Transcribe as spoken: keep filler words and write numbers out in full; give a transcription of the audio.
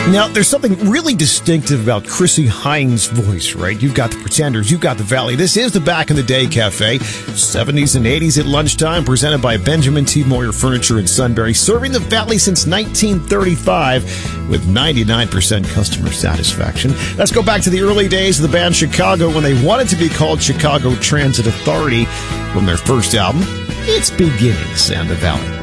Now, there's something really distinctive about Chrissie Hynde's voice, right? You've got the Pretenders, you've got the Valley. This is the Back in the Day Cafe, seventies and eighties at lunchtime, presented by Benjamin T. Moyer Furniture in Sunbury, serving the Valley since nineteen thirty-five with ninety-nine percent customer satisfaction. Let's go back to the early days of the band Chicago when they wanted to be called Chicago Transit Authority from their first album, Its Beginnings, and the Valley.